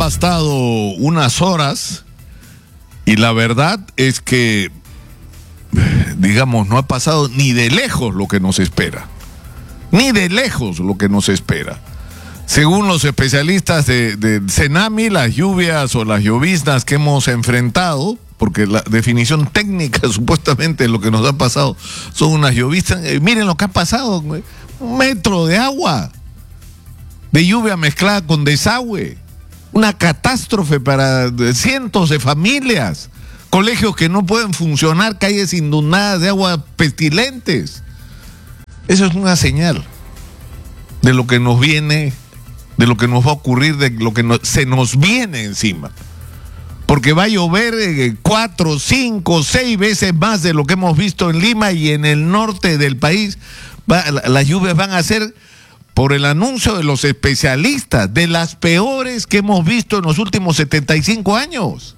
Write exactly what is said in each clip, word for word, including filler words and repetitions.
bastado unas horas y la verdad es que, digamos, no ha pasado ni de lejos lo que nos espera. Ni de lejos lo que nos espera. Según los especialistas de, de Cenami, las lluvias o las lloviznas que hemos enfrentado, porque la definición técnica supuestamente de lo que nos ha pasado son unas lloviznas, eh, miren lo que ha pasado, un metro de agua, de lluvia mezclada con desagüe, una catástrofe para cientos de familias, colegios que no pueden funcionar, calles inundadas de agua pestilentes. Eso es una señal de lo que nos viene, de lo que nos va a ocurrir, de lo que no, se nos viene encima. Porque va a llover eh, cuatro, cinco, seis veces más de lo que hemos visto en Lima y en el norte del país. Va, la, las lluvias van a ser, por el anuncio de los especialistas, de las peores que hemos visto en los últimos setenta y cinco años.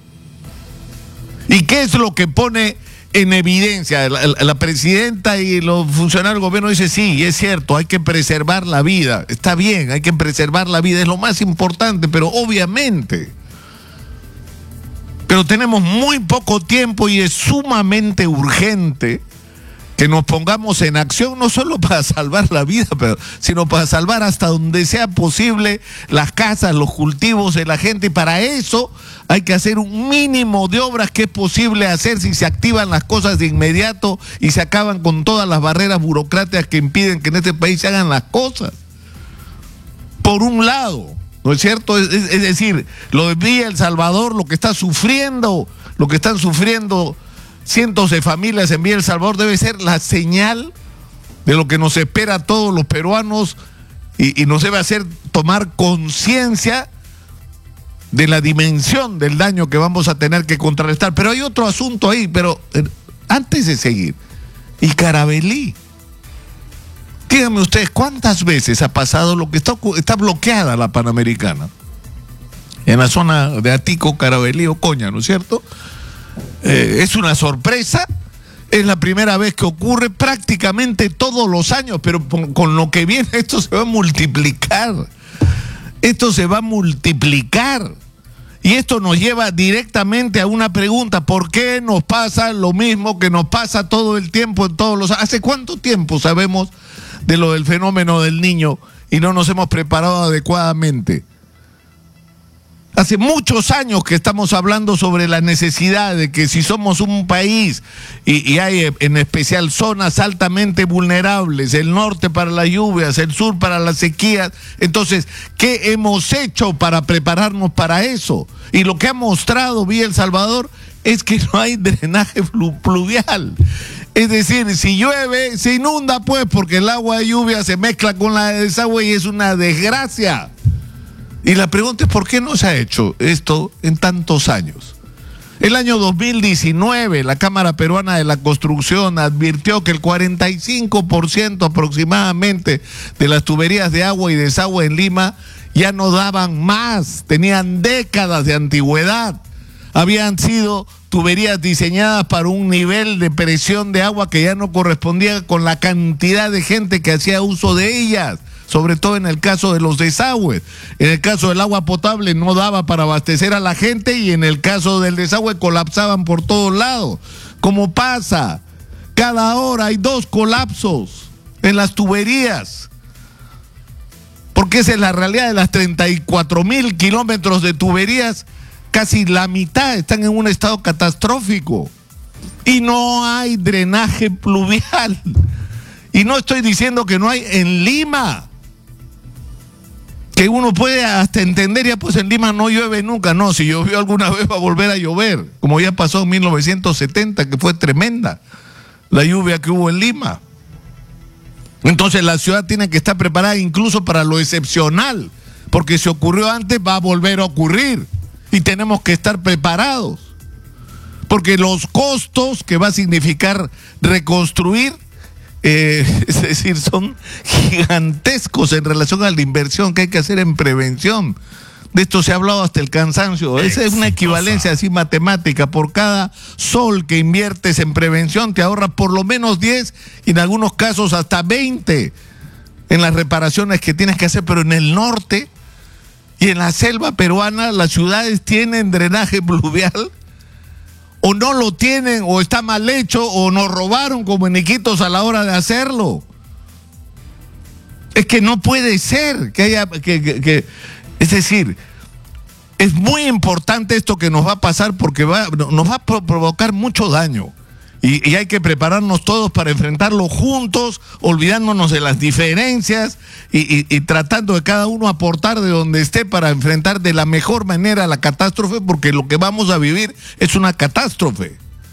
¿Y qué es lo que pone en evidencia? La, la, la presidenta y los funcionarios del gobierno dicen, sí, es cierto, hay que preservar la vida. Está bien, hay que preservar la vida, es lo más importante, pero obviamente... Pero tenemos muy poco tiempo y es sumamente urgente que nos pongamos en acción, no solo para salvar la vida, pero, sino para salvar hasta donde sea posible las casas, los cultivos de la gente. Y para eso hay que hacer un mínimo de obras que es posible hacer si se activan las cosas de inmediato y se acaban con todas las barreras burocráticas que impiden que en este país se hagan las cosas. Por un lado, ¿no es cierto? Es, es, es decir, lo de Villa El Salvador, lo que está sufriendo, lo que están sufriendo cientos de familias en Villa El Salvador debe ser la señal de lo que nos espera a todos los peruanos y, y nos debe hacer tomar conciencia de la dimensión del daño que vamos a tener que contrarrestar. Pero hay otro asunto ahí, pero eh, antes de seguir, y Caravelí. Díganme ustedes, ¿cuántas veces ha pasado lo que está, está bloqueada la Panamericana? En la zona de Atico, Caravelí, Ocoña, ¿no es cierto? Eh, es una sorpresa, es la primera vez que ocurre prácticamente todos los años, pero con, con lo que viene esto se va a multiplicar. Esto se va a multiplicar. Y esto nos lleva directamente a una pregunta: ¿por qué nos pasa lo mismo que nos pasa todo el tiempo en todos los... ¿Hace cuánto tiempo sabemos de lo del fenómeno del Niño y no nos hemos preparado adecuadamente? Hace muchos años que estamos hablando sobre la necesidad de que si somos un país y, y hay en especial zonas altamente vulnerables, el norte para las lluvias, el sur para las sequías, entonces, ¿qué hemos hecho para prepararnos para eso? Y lo que ha mostrado Villa El Salvador es que no hay drenaje pluvial. Es decir, si llueve, se inunda pues, porque el agua de lluvia se mezcla con la de desagüe y es una desgracia. Y la pregunta es, ¿por qué no se ha hecho esto en tantos años? El año dos mil diecinueve, la Cámara Peruana de la Construcción advirtió que el cuarenta y cinco por ciento aproximadamente de las tuberías de agua y desagüe en Lima ya no daban más, tenían décadas de antigüedad. Habían sido tuberías diseñadas para un nivel de presión de agua que ya no correspondía con la cantidad de gente que hacía uso de ellas, sobre todo en el caso de los desagües. En el caso del agua potable no daba para abastecer a la gente y en el caso del desagüe colapsaban por todos lados. Como pasa, cada hora hay dos colapsos en las tuberías. Porque esa es la realidad de las treinta y cuatro mil kilómetros de tuberías. Casi la mitad están en un estado catastrófico y no hay drenaje pluvial. Y no estoy diciendo que no hay en Lima, que uno puede hasta entender, ya pues en Lima no llueve nunca. No, si llovió alguna vez va a volver a llover, como ya pasó en mil novecientos setenta, que fue tremenda la lluvia que hubo en Lima. Entonces la ciudad tiene que estar preparada incluso para lo excepcional, porque si ocurrió antes va a volver a ocurrir. Y tenemos que estar preparados, porque los costos que va a significar reconstruir, eh, es decir, son gigantescos en relación a la inversión que hay que hacer en prevención. De esto se ha hablado hasta el cansancio. Esa es una equivalencia así matemática. Por cada sol que inviertes en prevención te ahorras por lo menos diez y en algunos casos hasta veinte en las reparaciones que tienes que hacer. Pero en el norte Y en la selva peruana las ciudades tienen drenaje pluvial, o no lo tienen, o está mal hecho, o nos robaron como en Iquitos a la hora de hacerlo. Es que no puede ser que haya, que, que, que es decir, es muy importante esto que nos va a pasar porque va, nos va a provocar mucho daño. Y, y hay que prepararnos todos para enfrentarlo juntos, olvidándonos de las diferencias y, y, y tratando de cada uno aportar de donde esté para enfrentar de la mejor manera la catástrofe, porque lo que vamos a vivir es una catástrofe.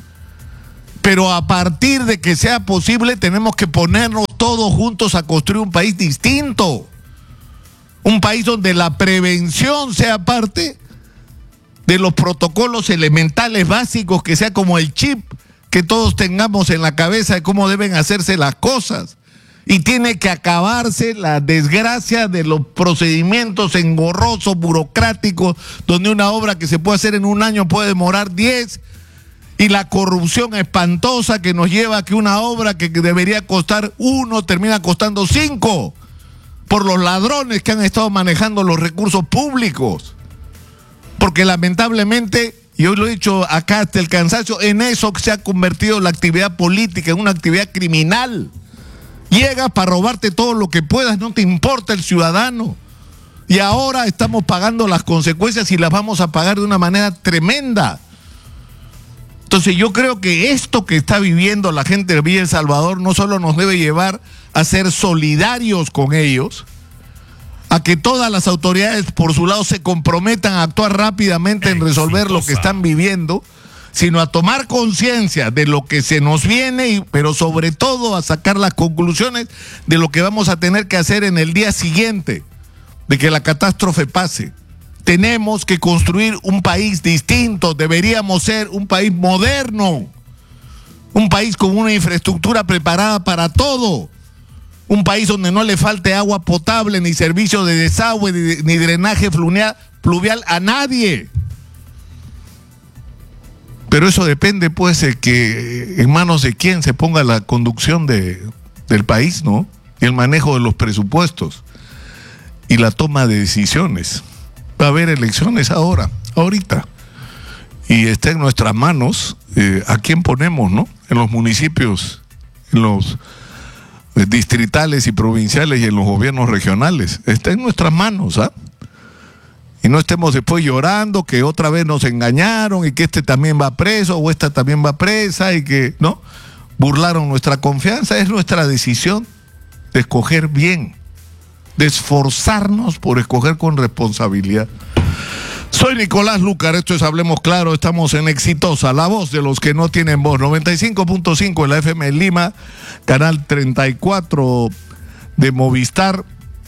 Pero a partir de que sea posible tenemos que ponernos todos juntos a construir un país distinto. Un país donde la prevención sea parte de los protocolos elementales básicos, que sea como el chip que todos tengamos en la cabeza de cómo deben hacerse las cosas. Y tiene que acabarse la desgracia de los procedimientos engorrosos, burocráticos, donde una obra que se puede hacer en un año puede demorar diez, y la corrupción espantosa que nos lleva a que una obra que debería costar uno termina costando cinco, por los ladrones que han estado manejando los recursos públicos. Porque lamentablemente, y hoy lo he dicho acá hasta el cansancio, en eso se ha convertido la actividad política, en una actividad criminal. Llegas para robarte todo lo que puedas, no te importa el ciudadano. Y ahora estamos pagando las consecuencias y las vamos a pagar de una manera tremenda. Entonces yo creo que esto que está viviendo la gente de Villa El Salvador no solo nos debe llevar a ser solidarios con ellos, a que todas las autoridades por su lado se comprometan a actuar rápidamente en resolver lo que están viviendo, sino a tomar conciencia de lo que se nos viene, y, pero sobre todo a sacar las conclusiones de lo que vamos a tener que hacer en el día siguiente de que la catástrofe pase. Tenemos que construir un país distinto, deberíamos ser un país moderno, un país con una infraestructura preparada para todo. Un país donde no le falte agua potable, ni servicio de desagüe, ni, ni drenaje fluvial, pluvial a nadie. Pero eso depende, pues, de que en manos de quién se ponga la conducción de, del país, ¿no? Y el manejo de los presupuestos y la toma de decisiones. Va a haber elecciones ahora, ahorita. Y está en nuestras manos eh, a quién ponemos, ¿no? En los municipios, en los distritales y provinciales y en los gobiernos regionales. Está en nuestras manos, ¿ah? Y no estemos después llorando que otra vez nos engañaron y que este también va preso o esta también va presa y que, ¿no? Burlaron nuestra confianza. Es nuestra decisión de escoger bien, de esforzarnos por escoger con responsabilidad. Soy Nicolás Lucar, esto es Hablemos Claro, estamos en Exitosa, la voz de los que no tienen voz, noventa y cinco punto cinco en la F M en Lima, canal treinta y cuatro de Movistar.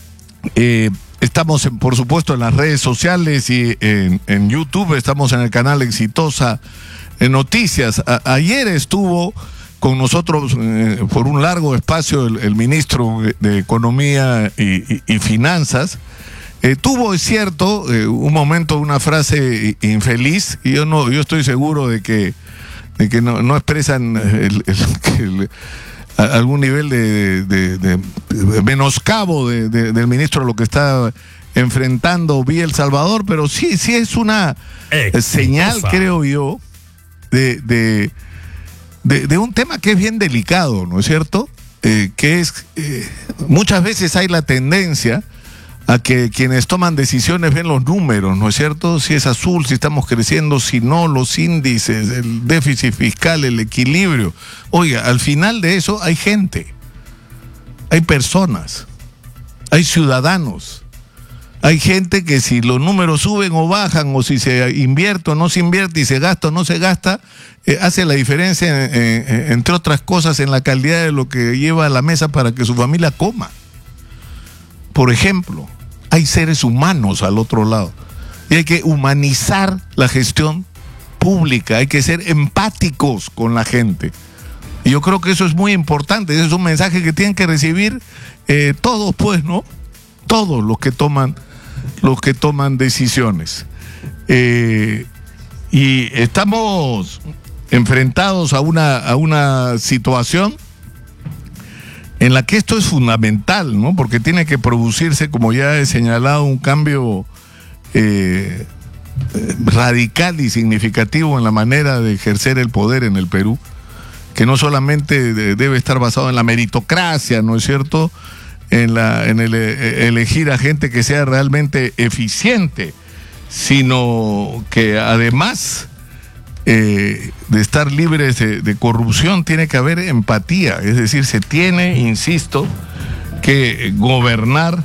Eh, estamos, en, por supuesto, en las redes sociales y en, en YouTube, estamos en el canal Exitosa en Noticias. A, ayer estuvo con nosotros eh, por un largo espacio el, el ministro de Economía y, y, y Finanzas. Eh, tuvo, es cierto, eh, un momento, una frase infeliz, y yo no, yo estoy seguro de que, de que no, no expresan el, el, el, algún nivel de, de, de, de menoscabo de, de, del ministro a lo que está enfrentando Villa El Salvador, pero sí, sí es una Exitosa. Señal, creo yo, de, de, de, de un tema que es bien delicado, ¿no es cierto? Eh, que es, eh, muchas veces hay la tendencia a que quienes toman decisiones ven los números, ¿no es cierto? Si es azul, si estamos creciendo, si no, los índices, el déficit fiscal, el equilibrio. Oiga, al final de eso hay gente, hay personas, hay ciudadanos, hay gente que si los números suben o bajan, o si se invierte o no se invierte, y se gasta o no se gasta, eh, hace la diferencia, eh, eh, entre otras cosas, en la calidad de lo que lleva a la mesa para que su familia coma. Por ejemplo, hay seres humanos al otro lado y hay que humanizar la gestión pública, hay que ser empáticos con la gente. Y yo creo que eso es muy importante, ese es un mensaje que tienen que recibir eh, todos, pues, ¿no? Todos los que toman, los que toman decisiones. Eh, y estamos enfrentados a una, a una situación en la que esto es fundamental, ¿no? Porque tiene que producirse, como ya he señalado, un cambio eh, radical y significativo en la manera de ejercer el poder en el Perú, que no solamente debe estar basado en la meritocracia, ¿no es cierto?, en, la, en el elegir a gente que sea realmente eficiente, sino que además eh, de estar libres de, de corrupción tiene que haber empatía, es decir, se tiene, insisto, que gobernar,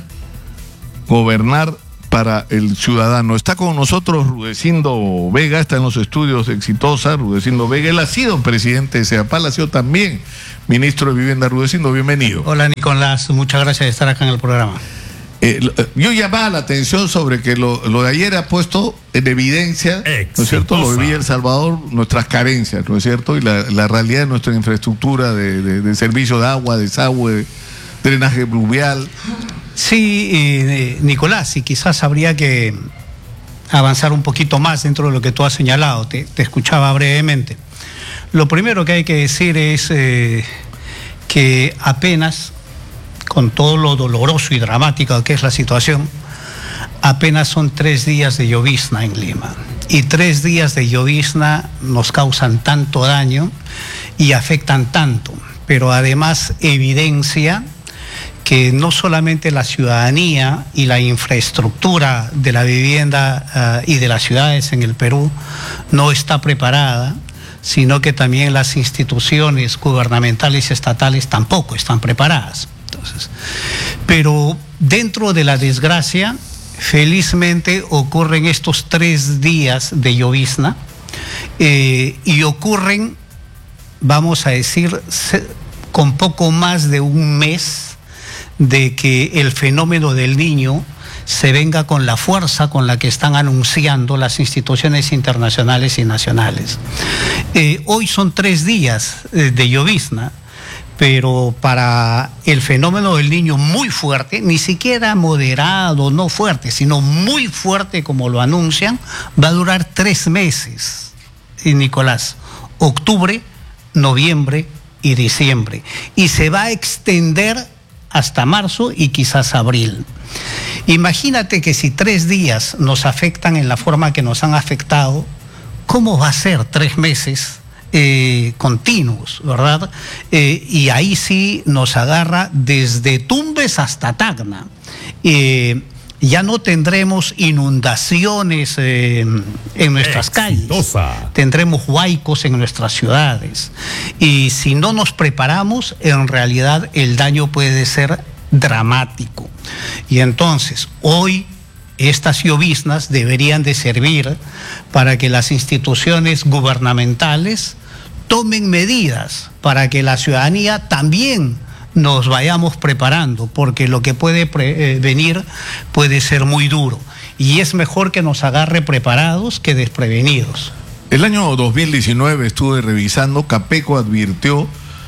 gobernar para el ciudadano. Está con nosotros Rudecindo Vega, está en los estudios Exitosa. Rudecindo Vega, él ha sido presidente de SEAPAL, ha sido también ministro de Vivienda. Rudecindo, bienvenido. Hola Nicolás, muchas gracias de estar acá en el programa. Eh, yo llamaba la atención sobre que lo, lo de ayer ha puesto en evidencia, Exitosa, ¿no es cierto?, lo de Villa El Salvador, nuestras carencias, ¿no es cierto?, y la, la realidad de nuestra infraestructura de, de, de servicio de agua, desagüe, drenaje pluvial. Sí, eh, Nicolás, y quizás habría que avanzar un poquito más dentro de lo que tú has señalado. Te, te escuchaba brevemente. Lo primero que hay que decir es eh, que apenas, con todo lo doloroso y dramático que es la situación, apenas son tres días de llovizna en Lima. Y tres días de llovizna nos causan tanto daño y afectan tanto, pero además evidencia que no solamente la ciudadanía y la infraestructura de la vivienda uh, y de las ciudades en el Perú no está preparada, sino que también las instituciones gubernamentales y estatales tampoco están preparadas. Entonces, pero dentro de la desgracia, felizmente ocurren estos tres días de llovizna eh, y ocurren, vamos a decir, se, con poco más de un mes de que el fenómeno del Niño se venga con la fuerza con la que están anunciando las instituciones internacionales y nacionales. Eh, hoy son tres días eh, de llovizna, pero para el fenómeno del Niño muy fuerte, ni siquiera moderado, no fuerte, sino muy fuerte como lo anuncian, va a durar tres meses, y Nicolás, octubre, noviembre y diciembre, y se va a extender hasta marzo y quizás abril. Imagínate que si tres días nos afectan en la forma que nos han afectado, ¿cómo va a ser tres meses eh, continuos, verdad? Eh, y ahí sí nos agarra desde Tumbes hasta Tacna. Eh, ya no tendremos inundaciones eh, en nuestras Exitosa. calles, tendremos huaicos en nuestras ciudades, y si no nos preparamos, en realidad el daño puede ser dramático. Y entonces, hoy estas lloviznas deberían de servir para que las instituciones gubernamentales tomen medidas para que la ciudadanía también nos vayamos preparando, porque lo que puede pre- eh, venir puede ser muy duro, y es mejor que nos agarre preparados que desprevenidos. El año dos mil diecinueve estuve revisando, Capeco advirtió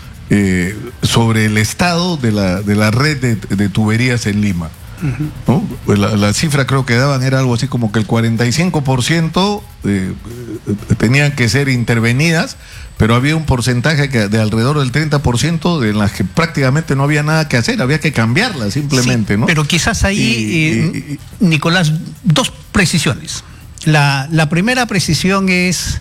eh, sobre el estado de la, de la red de, de tuberías en Lima. Uh-huh. ¿No? La, la cifra creo que daban era algo así como que el cuarenta y cinco por ciento eh, tenían que ser intervenidas, pero había un porcentaje que de alrededor del treinta por ciento de las que prácticamente no había nada que hacer, había que cambiarlas simplemente, sí, ¿no? Pero quizás ahí, y, eh, y, Nicolás, dos precisiones. La, la primera precisión es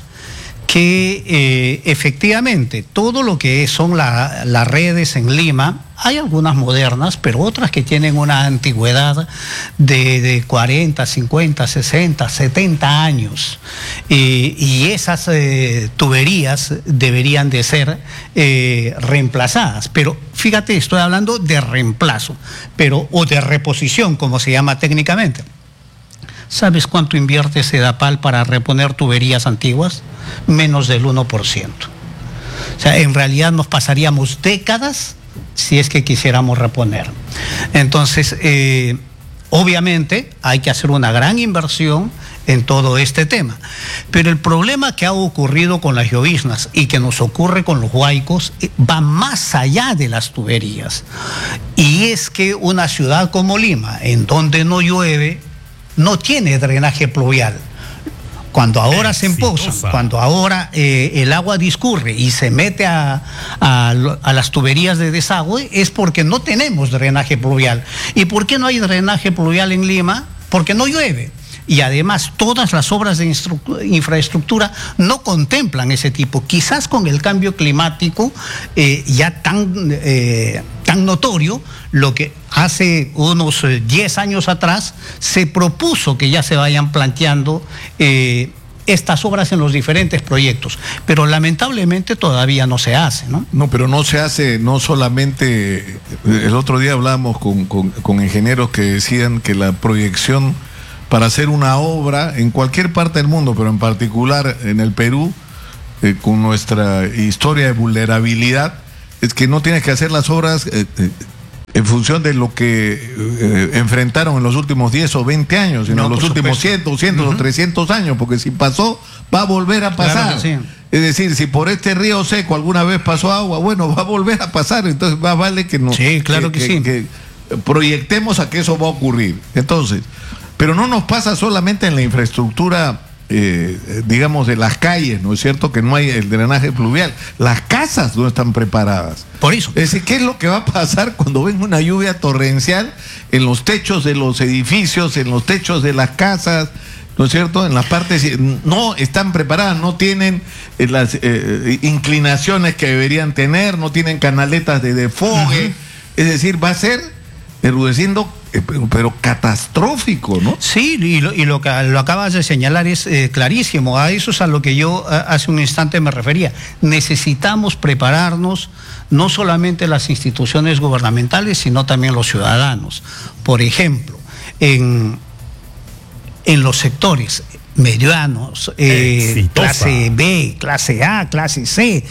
que eh, efectivamente todo lo que son la, las redes en Lima, hay algunas modernas, pero otras que tienen una antigüedad de, de cuarenta, cincuenta, sesenta, setenta años. Eh, y esas eh, tuberías deberían de ser eh, reemplazadas. Pero fíjate, estoy hablando de reemplazo, pero o de reposición, como se llama técnicamente. ¿Sabes cuánto invierte SEDAPAL para reponer tuberías antiguas? Menos del uno por ciento. O sea, en realidad nos pasaríamos décadas si es que quisiéramos reponer. Entonces, eh, obviamente hay que hacer una gran inversión en todo este tema. Pero el problema que ha ocurrido con las lloviznas y que nos ocurre con los huaicos va más allá de las tuberías. Y es que una ciudad como Lima, en donde no llueve, no tiene drenaje pluvial. Cuando ahora Exitosa. se empoza, cuando ahora eh, el agua discurre y se mete a, a, a las tuberías de desagüe, es porque no tenemos drenaje pluvial. ¿Y por qué no hay drenaje pluvial en Lima? Porque no llueve. y además todas las obras de infraestructura no contemplan ese tipo. Quizás con el cambio climático eh, ya tan, eh, tan notorio, lo que hace unos diez años atrás se propuso que ya se vayan planteando eh, estas obras en los diferentes proyectos, pero lamentablemente todavía no se hace, ¿no? No, pero no se hace, no solamente, el otro día hablamos con, con, con ingenieros que decían que la proyección para hacer una obra en cualquier parte del mundo, pero en particular en el Perú, eh, con nuestra historia de vulnerabilidad, es que no tienes que hacer las obras eh, eh, en función de lo que eh, enfrentaron en los últimos diez o veinte años, sino no, en los últimos cien, doscientos uh-huh. o trescientos años, porque si pasó, va a volver a pasar. Claro que sí. Es decir, si por este río seco alguna vez pasó agua, bueno, va a volver a pasar, entonces más vale que nos sí, claro que, que, sí. que proyectemos a que eso va a ocurrir. Entonces, pero no nos pasa solamente en la infraestructura, eh, digamos, de las calles, ¿no es cierto? Que no hay el drenaje pluvial. Las casas no están preparadas. Por eso. Es decir, ¿qué es lo que va a pasar cuando venga una lluvia torrencial en los techos de los edificios, en los techos de las casas, ¿no es cierto? En las partes no están preparadas, no tienen eh, las eh, inclinaciones que deberían tener, no tienen canaletas de desfogue. Uh-huh. Es decir, va a ser enrudeciendo, eh, pero, pero catastrófico, ¿no? Sí, y lo, y lo que lo acabas de señalar es eh, clarísimo. A eso es a lo que yo a, hace un instante me refería. Necesitamos prepararnos, no solamente las instituciones gubernamentales, sino también los ciudadanos. Por ejemplo, en, en los sectores medianos, eh, clase B, clase A, clase C,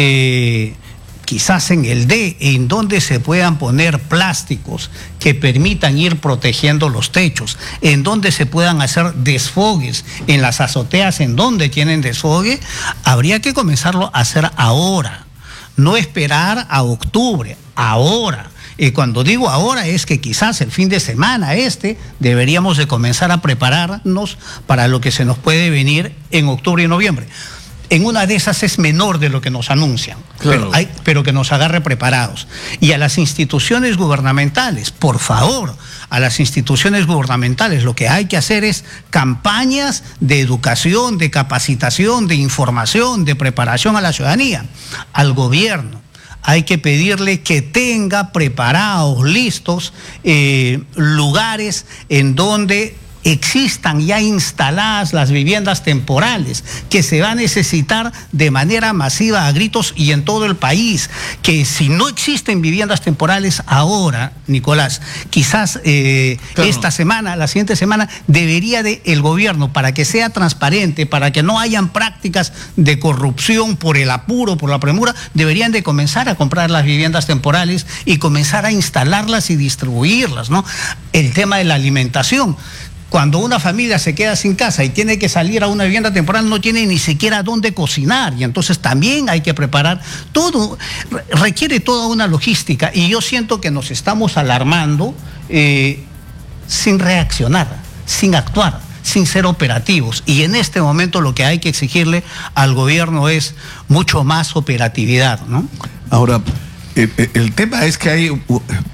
eh, quizás en el D, en donde se puedan poner plásticos que permitan ir protegiendo los techos, en donde se puedan hacer desfogues en las azoteas en donde tienen desfogue, habría que comenzarlo a hacer ahora, no esperar a octubre, ahora. Y cuando digo ahora es que quizás el fin de semana este deberíamos de comenzar a prepararnos para lo que se nos puede venir en octubre y noviembre. En una de esas es menor de lo que nos anuncian, claro. pero, hay, pero que nos agarre preparados. Y a las instituciones gubernamentales, por favor, a las instituciones gubernamentales, lo que hay que hacer es campañas de educación, de capacitación, de información, de preparación a la ciudadanía. Al gobierno hay que pedirle que tenga preparados, listos, eh, lugares en donde existan ya instaladas las viviendas temporales, que se va a necesitar de manera masiva a gritos y en todo el país, que si no existen viviendas temporales ahora, Nicolás, quizás eh, claro. esta semana, la siguiente semana, debería de el gobierno, para que sea transparente, para que no hayan prácticas de corrupción por el apuro, por la premura, deberían de comenzar a comprar las viviendas temporales y comenzar a instalarlas y distribuirlas, ¿no? El tema de la alimentación. Cuando una familia se queda sin casa y tiene que salir a una vivienda temporal, no tiene ni siquiera dónde cocinar, y entonces también hay que preparar todo, requiere toda una logística, y yo siento que nos estamos alarmando eh, sin reaccionar, sin actuar, sin ser operativos, y en este momento lo que hay que exigirle al gobierno es mucho más operatividad, ¿no? Ahora, el, el tema es que hay,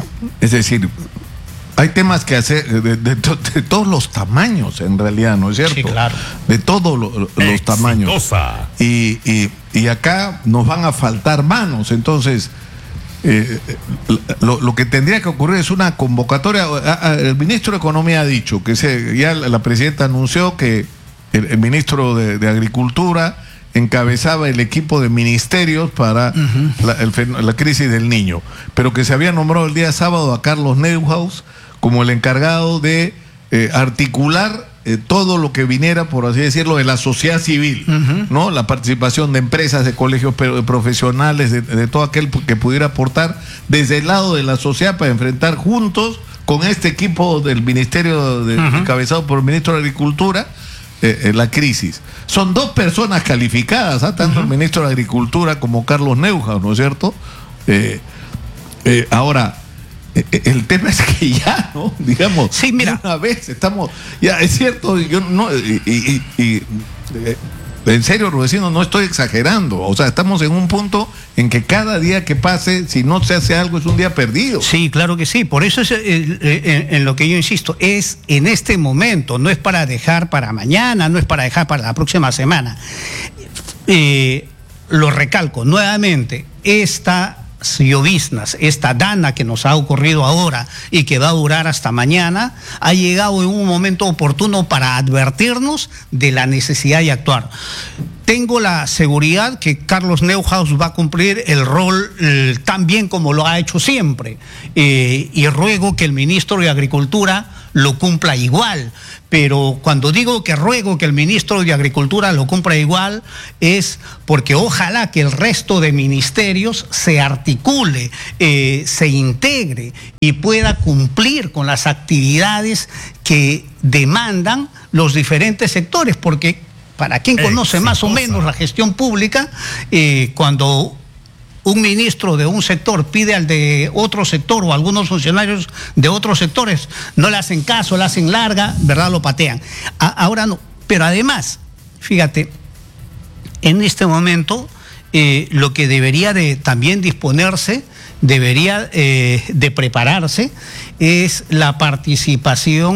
es decir, hay temas que hacer de, de, de todos los tamaños, en realidad, ¿no es cierto? Sí, claro. De todos lo, los Exitosa. tamaños. Y, y, y acá nos van a faltar manos. Entonces, eh, lo, lo que tendría que ocurrir es una convocatoria. El ministro de Economía ha dicho que se, ya la presidenta anunció que el, el ministro de, de Agricultura encabezaba el equipo de ministerios para uh-huh. la, el, la crisis del niño, pero que se había nombrado el día sábado a Carlos Neuhaus como el encargado de eh, articular eh, todo lo que viniera, por así decirlo, de la sociedad civil, uh-huh. ¿no? La participación de empresas, de colegios profesionales, de, de todo aquel que pudiera aportar desde el lado de la sociedad para enfrentar juntos con este equipo del ministerio de, uh-huh. encabezado por el ministro de Agricultura, eh, eh, la crisis. Son dos personas calificadas, ¿eh? Tanto uh-huh. el ministro de Agricultura como Carlos Neuhaus, ¿no es cierto? Eh, eh, ahora, el tema es que ya, ¿no? Digamos, sí, mira. una vez estamos, ya es cierto, yo no, y, y, y, y En serio, Rudecindo, no estoy exagerando. O sea, estamos en un punto en que cada día que pase, si no se hace algo, es un día perdido. Sí, claro que sí. Por eso es eh, eh, en lo que yo insisto, es en este momento, no es para dejar para mañana, no es para dejar para la próxima semana. Eh, lo recalco nuevamente, esta lloviznas, esta dana que nos ha ocurrido ahora y que va a durar hasta mañana, ha llegado en un momento oportuno para advertirnos de la necesidad de actuar. Tengo la seguridad que Carlos Neuhaus va a cumplir el rol eh, tan bien como lo ha hecho siempre, eh, y ruego que el ministro de Agricultura lo cumpla igual. Pero cuando digo que ruego que el ministro de Agricultura lo cumpla igual, es porque ojalá que el resto de ministerios se articule, eh, se integre y pueda cumplir con las actividades que demandan los diferentes sectores, porque para quien conoce más o menos la gestión pública, eh, cuando un ministro de un sector pide al de otro sector o algunos funcionarios de otros sectores, no le hacen caso, le hacen larga, ¿verdad? Lo patean. A, ahora no. Pero además, fíjate, en este momento eh, lo que debería de también disponerse, debería eh, de prepararse, es la participación